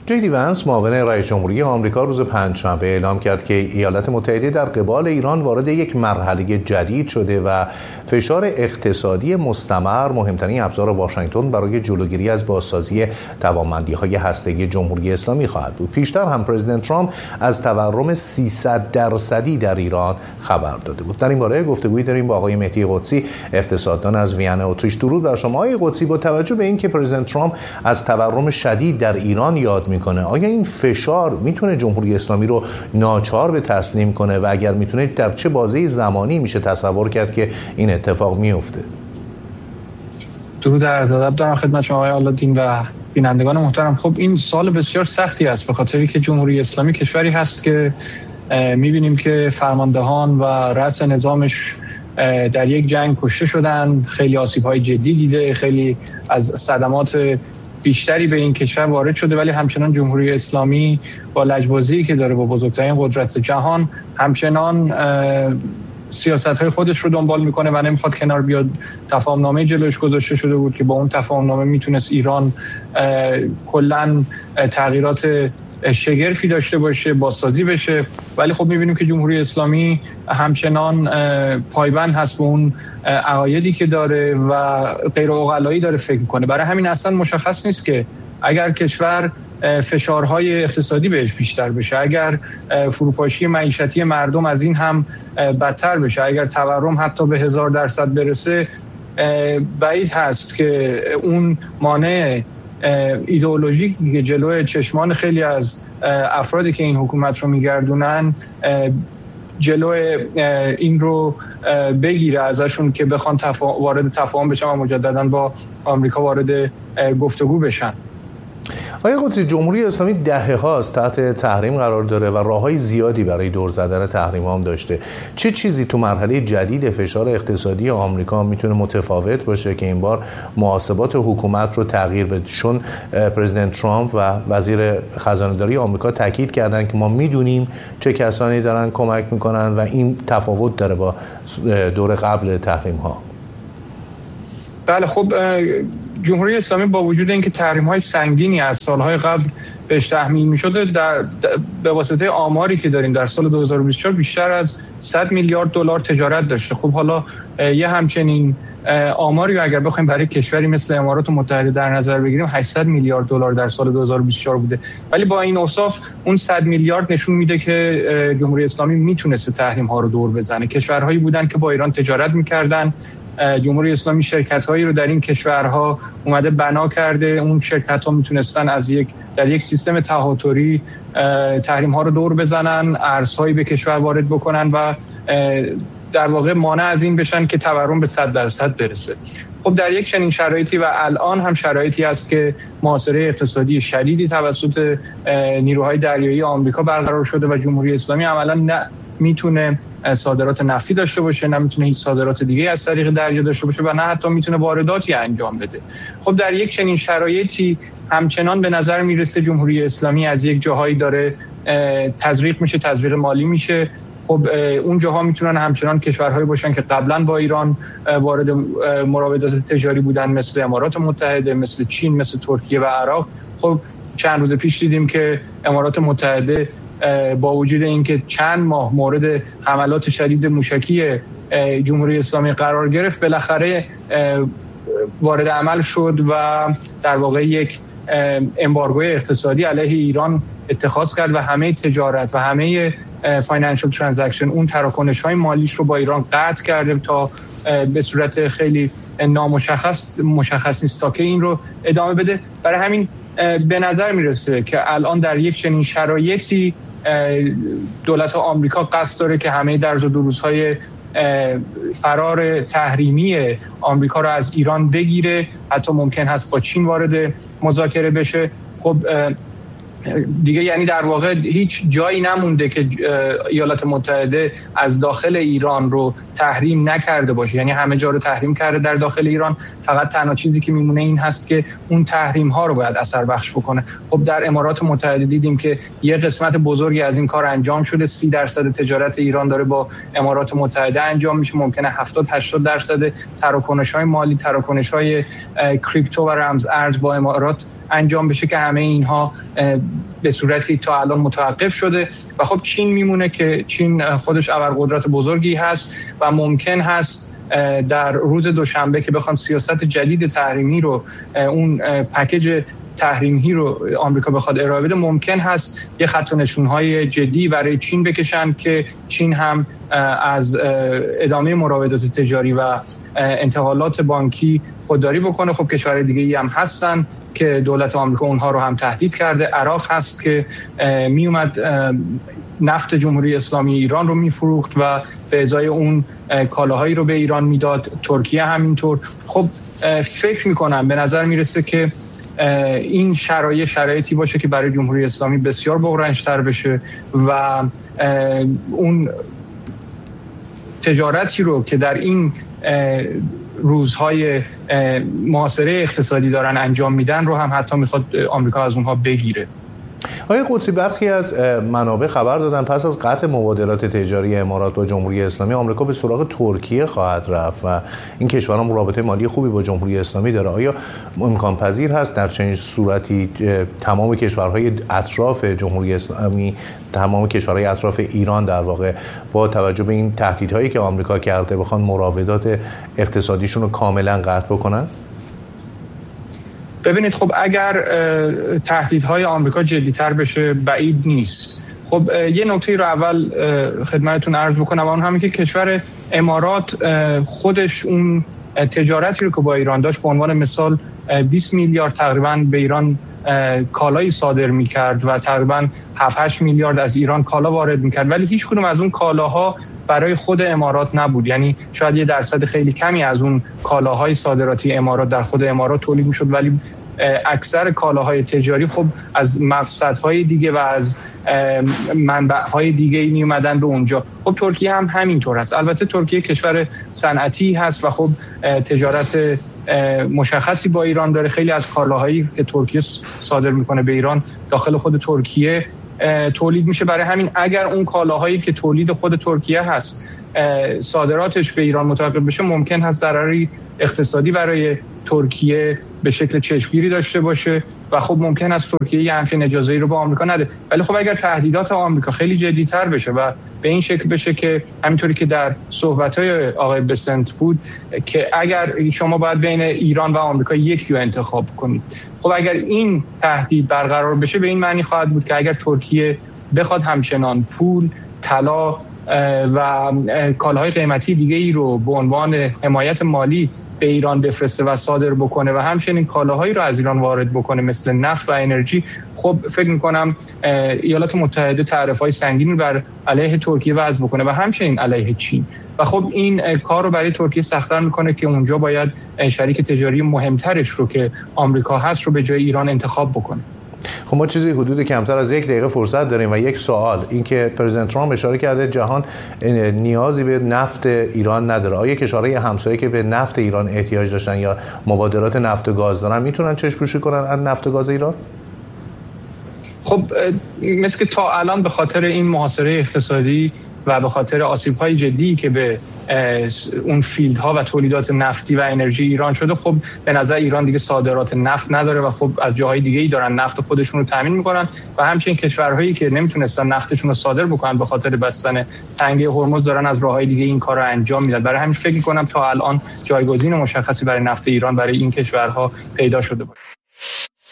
جی دی ونس معاون رئیس جمهوری آمریکا روز پنجشنبه اعلام کرد که ایالات متحده در قبال ایران وارد یک مرحله جدید شده و فشار اقتصادی مستمر مهمترین ابزار واشنگتن برای جلوگیری از بازسازی توانمندی‌های هسته‌ای جمهوری اسلامی خواهد بود. پیشتر هم پرزیدنت ترامپ از تورم 300% در ایران خبر داده بود. در این باره گفتگویی داریم با آقای مهدی قدسی، اقتصاددان از وین اتریش. درود بر شما آقای قدسی. با توجه به اینکه پرزیدنت ترامپ از تورم شدید در ایران یاد میکنه، آیا این فشار میتونه جمهوری اسلامی رو ناچار به تسلیم کنه و اگر میتونه در چه بازه زمانی میشه تصور کرد که این اتفاق میفته؟ درود عرض ادب دارم خدمت شما آقای آلادین و بینندگان محترم. خب این سال بسیار سختی است به خاطری که جمهوری اسلامی کشوری هست که میبینیم که فرماندهان و رأس نظامش در یک جنگ کشته شدن، خیلی آسیب‌های جدی دیده، خیلی از صدمات بیشتری به این کشور وارد شده، ولی همچنان جمهوری اسلامی با لجبازی که داره با بزرگترین قدرت جهان همچنان سیاست‌های خودش رو دنبال میکنه و نمیخواد کنار بیاد. تفاهم‌نامه جلوش گذاشته شده بود که با اون تفاهم‌نامه میتونست ایران کلاً تغییرات شگرفی داشته باشه، بازسازی بشه، ولی خب میبینیم که جمهوری اسلامی همچنان پایبند هست به اون عقایدی که داره و غیر عقلایی داره فکر میکنه. برای همین اصلا مشخص نیست که اگر کشور فشارهای اقتصادی بهش بیشتر بشه، اگر فروپاشی معیشتی مردم از این هم بدتر بشه، اگر تورم حتی به 1000% برسه، بعید هست که اون مانع ایدئولوژیکی که جلوی چشمان خیلی از افرادی که این حکومت رو میگردونن جلوی این رو بگیره ازشون که بخوان وارد تفاهم بشن و مجددا با آمریکا وارد گفتگو بشن. آقای قدسی، جمهوری اسلامی دهه هاست تحت تحریم قرار داره و راههای زیادی برای دور زدن تحریم هم داشته. چه چیزی تو مرحله جدید فشار اقتصادی آمریکا میتونه متفاوت باشه که این بار محاسبات حکومت رو تغییر بده؟ چون پرزیدنت ترامپ و وزیر خزانه‌داری آمریکا تاکید کردن که ما میدونیم چه کسانی دارن کمک میکنن و این تفاوت داره با دور قبل تحریم ها. بله، خب جمهوری اسلامی با وجود اینکه تحریم‌های سنگینی از سال‌های قبل بهش تحمیل می‌شده، به واسطه آماری که داریم در سال 2024 بیشتر از 100 میلیارد دلار تجارت داشته. خب حالا یه همچنین آماری رو اگر بخوایم برای کشوری مثل امارات متحده در نظر بگیریم 800 میلیارد دلار در سال 2024 بوده، ولی با این اوصاف اون 100 میلیارد نشون میده که جمهوری اسلامی میتونسته تحریم‌ها رو دور بزنه. کشورهایی بودن که با ایران تجارت می‌کردن، جمهوری اسلامی شرکت‌هایی رو در این کشورها اومده بنا کرده، اون شرکت‌ها میتونستن در یک سیستم تهاتری تحریم‌ها رو دور بزنن، ارزهایی به کشور وارد بکنن و در واقع مانع از این بشن که تورم به 100% برسه. خب در یک چنین شرایطی و الان هم شرایطی است که محاصره اقتصادی شدیدی توسط نیروهای دریایی آمریکا برقرار شده و جمهوری اسلامی عملاً نه میتونه صادرات نفتی داشته باشه، نه میتونه هیچ صادرات دیگه از طریق دریا داشته باشه و نه حتی میتونه وارداتی انجام بده. خب در یک چنین شرایطی همچنان به نظر میرسه جمهوری اسلامی از یک جاهایی داره تزریق میشه، تزریق مالی میشه. خب اون جاها میتونن همچنان کشورهایی باشن که قبلا با ایران وارد مراودات تجاری بودن، مثل امارات متحده، مثل چین، مثل ترکیه و عراق. خب چند روز پیش دیدیم که امارات متحده با وجود اینکه چند ماه مورد حملات شدید موشکی جمهوری اسلامی قرار گرفت، بالاخره وارد عمل شد و در واقع یک امبارگوی اقتصادی علیه ایران اتخاذ کرد و همه تجارت و همه فاینانشال ترانزکشن، اون تراکنش‌های مالیش رو با ایران قطع کرده تا به صورت خیلی مشخص نیست تا که این رو ادامه بده. برای همین به نظر میرسه که الان در یک چنین شرایطی دولت آمریکا قصد داره که همه درز و دروزهای فرار تحریمی آمریکا رو از ایران بگیره، حتی ممکن هست با چین وارد مذاکره بشه. خب دیگه یعنی در واقع هیچ جایی نمونده که ایالات متحده از داخل ایران رو تحریم نکرده باشه، یعنی همه جا رو تحریم کرده در داخل ایران. فقط تنها چیزی که میمونه این هست که اون تحریم ها رو باید اثر بخش بکنه. خب در امارات متحده دیدیم که یه قسمت بزرگی از این کار انجام شده، 30% تجارت ایران داره با امارات متحده انجام میشه، ممکنه 70-80% تراکنش‌های مالی، تراکنش‌های کریپتو و رمز ارز با امارات انجام بشه که همه اینها به صورتی تا الان متوقف شده و خب چین میمونه که چین خودش ابرقدرت بزرگی هست و ممکن هست در روز دوشنبه که بخوان سیاست جدید تحریمی رو اون پکیج تحریمی رو آمریکا بخواد ارائه بده، ممکن هست یه خط و نشون‌های جدی برای چین بکشن که چین هم از ادامه مراودات تجاری و انتقالات بانکی خودداری بکنه. خب کشورهای دیگه‌ای هم هستن که دولت آمریکا اونها رو هم تهدید کرده. عراق هست که می اومد نفت جمهوری اسلامی ایران رو میفروخت و به ازای اون کالاهایی رو به ایران میداد. ترکیه همینطور. خب فکر میکنم به نظر میرسه که این شرایطی باشه که برای جمهوری اسلامی بسیار بغرنج‌تر بشه و اون تجارتی رو که در این روزهای محاصره اقتصادی دارن انجام میدن رو هم حتی میخواد آمریکا از اونها بگیره. آقای قدسی، برخی از منابع خبر دادن پس از قطع مبادلات تجاری امارات با جمهوری اسلامی، آمریکا به سراغ ترکیه خواهد رفت و این کشور هم رابطه مالی خوبی با جمهوری اسلامی داره. آیا امکان پذیر هست در چنین صورتی تمام کشورهای اطراف جمهوری اسلامی، تمام کشورهای اطراف ایران در واقع، با توجه به این تهدیدهایی که آمریکا کرده بخوان مراودات اقتصادیشون رو کاملا قطع بکنن؟ ببینید، خب اگر تهدیدهای آمریکا جدی‌تر بشه بعید نیست. خب یه نکته رو اول خدمتتون عرض بکنم، اون همین که کشور امارات خودش اون تجارتی رو که با ایران داشت، به عنوان مثال 20 میلیارد تقریباً به ایران کالایی صادر می‌کرد و تقریباً 7-8 میلیارد از ایران کالا وارد می‌کرد، ولی هیچ کدوم از اون کالاها برای خود امارات نبود. یعنی شاید یه درصد خیلی کمی از اون کالاهای صادراتی امارات در خود امارات تولید میشد، ولی اکثر کالاهای تجاری خب از مقصدهای دیگه و از منبعهای دیگه می اومدن به اونجا. خب ترکیه هم همینطور هست. البته ترکیه کشور صنعتی هست و خب تجارت مشخصی با ایران داره. خیلی از کالاهایی که ترکیه صادر میکنه به ایران داخل خود ترکیه تولید میشه. برای همین اگر اون کالاهایی که تولید خود ترکیه هست صادراتش به ایران متوقف بشه، ممکن هست ضرری اقتصادی برای ترکیه به شکل چشمگیری داشته باشه و خب ممکن است ترکیه یه همچین اجازه‌ای رو به آمریکا نده. ولی خب اگر تهدیدات آمریکا خیلی جدی‌تر بشه و به این شکل بشه که همینطوری که در صحبت‌های آقای بسنت بود که اگر شما باید بین ایران و آمریکا یکی رو انتخاب کنید، خب اگر این تهدید برقرار بشه به این معنی خواهد بود که اگر ترکیه بخواد همچنان پول، طلا و کالاهای قیمتی دیگه ای رو به عنوان حمایت مالی به ایران بفرسته و صادر بکنه و همچنین کالاهایی رو از ایران وارد بکنه مثل نفت و انرژی، خب فکر می‌کنم ایالات متحده تعرفه‌های سنگینی بر علیه ترکیه وضع بکنه و همچنین علیه چین و خب این کار رو برای ترکیه سخت‌تر می‌کنه که اونجا باید شریک تجاری مهمترش رو که آمریکا هست رو به جای ایران انتخاب بکنه. خب ما چیزی حدود کمتر از 1 دقیقه فرصت داریم و یک سوال، این که پرزیدنت ترامپ اشاره کرده جهان نیازی به نفت ایران نداره. آیا کشورهای همسایه که به نفت ایران احتیاج داشتن یا مبادلات نفت و گاز دارن میتونن چشم‌پوشی کنن از نفت و گاز ایران؟ خب مثل که تا الان به خاطر این محاصره اقتصادی و به خاطر آسیب‌های جدی که به اون فیلدها و تولیدات نفتی و انرژی ایران شده، خب به نظر ایران دیگه صادرات نفت نداره و خب از جاهای دیگه‌ای دارن نفت خودشون رو تامین میکنن و همچنین کشورهایی که نمیتونستن نفتشون رو صادر بکنن به خاطر بستن تنگه هرمز دارن از راههای دیگه این کار رو انجام میدن. برای همین فکر می‌کنم تا الان جایگزین مشخصی برای نفت ایران برای این کشورها پیدا شده باشه.